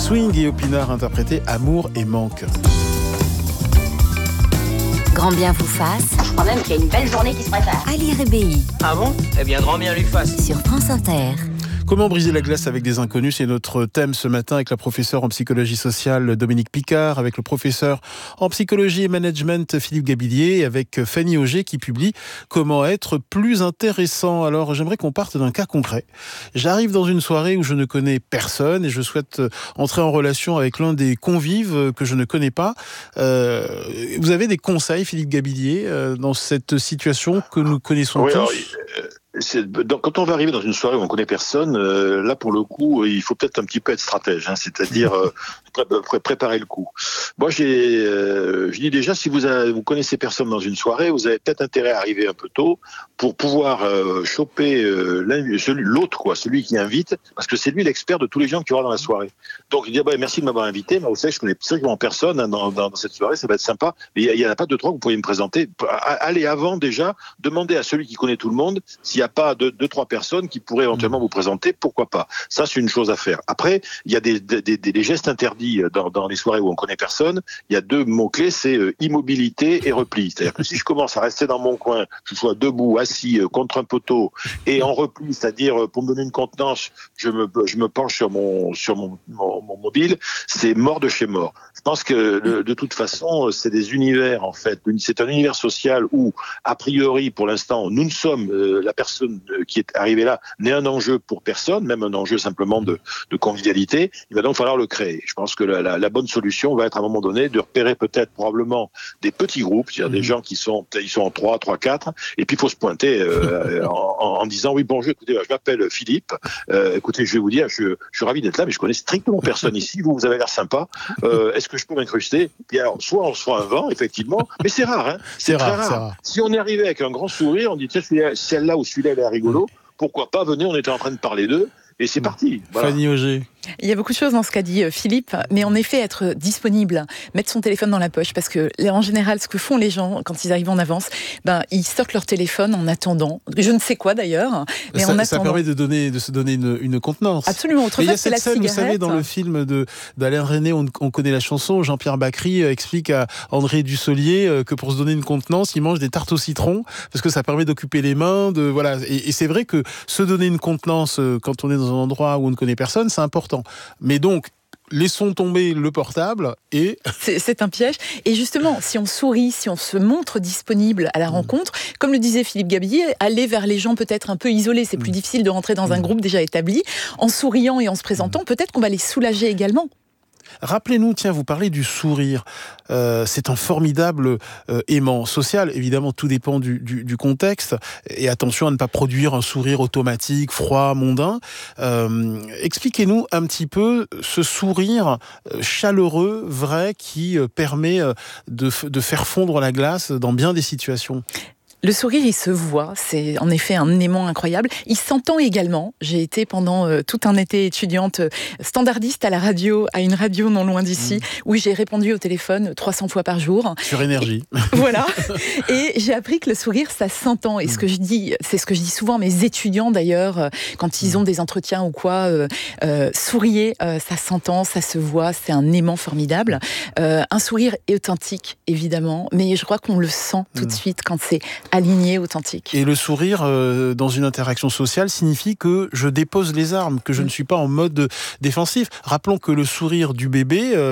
Swing et Opinard interprété Amour et Manque. Grand bien vous fasse. Je crois même qu'il y a une belle journée qui se prépare. Ali Rébéi. Ah bon ? Eh bien, grand bien lui fasse. Sur France Inter. Comment briser la glace avec des inconnus ? C'est notre thème ce matin avec la professeure en psychologie sociale Dominique Picard, avec le professeur en psychologie et management Philippe Gabillier et avec Fanny Auger qui publie Comment être plus intéressant. Alors j'aimerais qu'on parte d'un cas concret. J'arrive dans une soirée où je ne connais personne et je souhaite entrer en relation avec l'un des convives que je ne connais pas. Vous avez des conseils, Philippe Gabillier, dans cette situation que nous connaissons tous ? Alors, quand on va arriver dans une soirée où on connaît personne, là pour le coup, il faut peut-être un petit peu être stratège, c'est-à-dire préparer le coup. Moi, je dis déjà, si vous connaissez personne dans une soirée, vous avez peut-être intérêt à arriver un peu tôt pour pouvoir choper l'autre, celui qui invite, parce que c'est lui l'expert de tous les gens qui aura dans la soirée. Donc il dit merci de m'avoir invité, mais vous savez, je connais strictement personne dans cette soirée, ça va être sympa. Mais il y en a pas deux trois que vous pourriez me présenter. Allez avant déjà, demandez à celui qui connaît tout le monde s'il n'y a pas deux, trois personnes qui pourraient éventuellement vous présenter, pourquoi pas. Ça, c'est une chose à faire. Après, il y a des gestes interdits dans les soirées où on connaît personne. Il y a deux mots-clés, c'est immobilité et repli. C'est-à-dire que si je commence à rester dans mon coin, que je sois debout, assis, contre un poteau, et en repli, c'est-à-dire pour me donner une contenance, je me penche sur mon mobile, c'est mort de chez mort. Je pense que de toute façon, c'est des univers, en fait. C'est un univers social où, a priori, pour l'instant, nous ne sommes la personne qui est arrivée là n'est un enjeu pour personne, même un enjeu simplement de convivialité. Il va donc falloir le créer. Je pense que la bonne solution va être à un moment donné de repérer peut-être probablement des petits groupes, c'est-à-dire des gens ils sont en 3, 4, et puis il faut se pointer en disant oui bonjour, écoutez, je m'appelle Philippe, écoutez, je vais vous dire, je suis ravi d'être là, mais je connais strictement personne ici, vous avez l'air sympa, est-ce que je peux m'incruster ? Puis alors, soit on se fera un vent, effectivement, mais c'est rare, c'est très rare. Si on est arrivé avec un grand sourire, on dit tiens, celle-là ou celui-là, elle est rigolo, pourquoi pas, venez, on était en train de parler d'eux, et c'est parti. Voilà. Fanny Auger. Il y a beaucoup de choses dans ce qu'a dit Philippe, mais en effet, être disponible, mettre son téléphone dans la poche, parce que en général, ce que font les gens quand ils arrivent en avance, ils sortent leur téléphone en attendant, je ne sais quoi d'ailleurs, mais ça permet de se donner une contenance. Absolument. Il y a cette scène, vous savez, dans le film d'Alain Resnais, on connaît la chanson, Jean-Pierre Bacry explique à André Dussolier que pour se donner une contenance, il mange des tartes au citron, parce que ça permet d'occuper les mains, voilà. Et c'est vrai que se donner une contenance quand on est dans un endroit où on ne connaît personne, c'est important. Mais donc, laissons tomber le portable et... C'est un piège. Et justement, si on sourit, si on se montre disponible à la rencontre, comme le disait Philippe Gabillier, aller vers les gens peut-être un peu isolés, c'est plus difficile de rentrer dans un groupe déjà établi. En souriant et en se présentant, peut-être qu'on va les soulager également. Rappelez-nous, tiens, vous parlez du sourire. C'est un formidable aimant social. Évidemment, tout dépend du contexte. Et attention à ne pas produire un sourire automatique, froid, mondain. Expliquez-nous un petit peu ce sourire chaleureux, vrai, qui permet de faire fondre la glace dans bien des situations. Le sourire, il se voit, c'est en effet un aimant incroyable. Il s'entend également. J'ai été pendant tout un été étudiante standardiste à la radio, à une radio non loin d'ici, où j'ai répondu au téléphone 300 fois par jour. Sur énergie. Voilà. Et j'ai appris que le sourire, ça s'entend. Et ce que je dis, c'est ce que je dis souvent à mes étudiants d'ailleurs, quand ils ont des entretiens ou quoi, souriez, ça s'entend, ça se voit, c'est un aimant formidable. Un sourire authentique, évidemment, mais je crois qu'on le sent tout de suite quand c'est aligné, authentique. Et le sourire dans une interaction sociale signifie que je dépose les armes, que je ne suis pas en mode défensif. Rappelons que le sourire du bébé